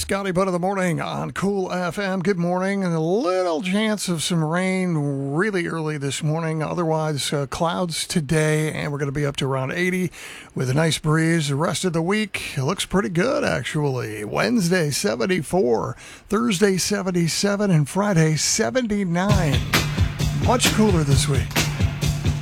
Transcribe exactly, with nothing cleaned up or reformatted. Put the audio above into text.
Scotty Butt of the Morning on Cool F M. Good morning, and a little chance of some rain really early this morning. Otherwise, uh, clouds today, and we're going to be up to around eighty with a nice breeze. The rest of the week looks pretty good, actually. Wednesday, seventy-four, Thursday, seventy-seven, and Friday, seventy-nine. Much cooler this week.